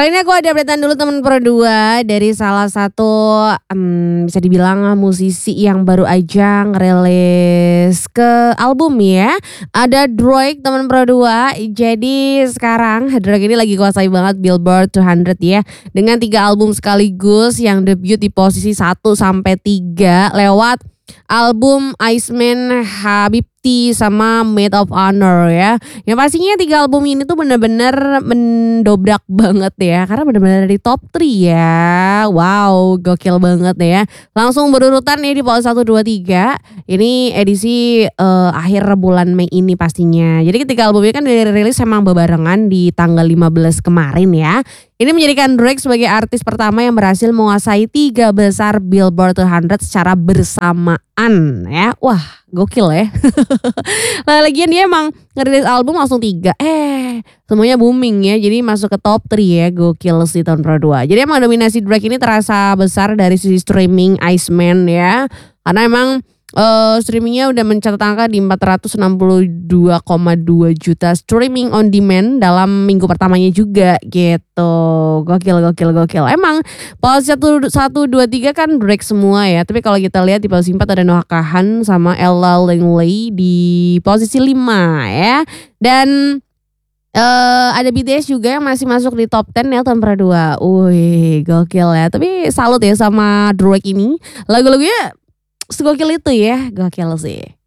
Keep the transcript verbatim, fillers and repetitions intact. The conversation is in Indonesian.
Kali ini aku ada updatean dulu teman Pro dua dari salah satu um, bisa dibilang musisi yang baru aja ngerilis ke album ya. Ada Drake teman Pro dua. Jadi sekarang Drake ini lagi kuasai banget Billboard dua ratus ya. Dengan tiga album sekaligus yang debut di posisi satu sampai tiga lewat album Iceman, Habibti sama Maid of Honor ya. Yang pastinya tiga album ini tuh bener-bener mendobrak banget ya. Karena bener-bener di top tiga ya. Wow, gokil banget ya. Langsung berurutan ya di posisi satu, dua, tiga. Ini edisi uh, akhir bulan Mei ini pastinya. Jadi ketiga albumnya kan dirilis emang bebarengan di tanggal lima belas kemarin ya. Ini menjadikan Drake sebagai artis pertama yang berhasil menguasai tiga besar Billboard dua ratus secara bersamaan ya. Wah, gokil ya. Nah, lagian dia emang ngerilis album langsung tiga. Eh, semuanya booming ya. Jadi masuk ke top tiga ya. Gokil sih tahun Pro dua. Jadi emang dominasi Drake ini terasa besar dari sisi streaming Iceman ya. Karena emang Uh, streamingnya udah mencatat angka di empat ratus enam puluh dua koma dua juta streaming on demand dalam minggu pertamanya juga gitu. Gokil, gokil, gokil. Emang posisi satu, dua, tiga kan Drake semua ya. Tapi kalau kita lihat di posisi empat ada Noah Kahan sama Ella Langley di posisi lima ya. Dan Uh, ada B T S juga yang masih masuk di top sepuluh ya tahun Pro dua. Wih, gokil ya. Tapi salut ya sama Drake ini. Lagu-lagunya segokil itu ya, gokil sih.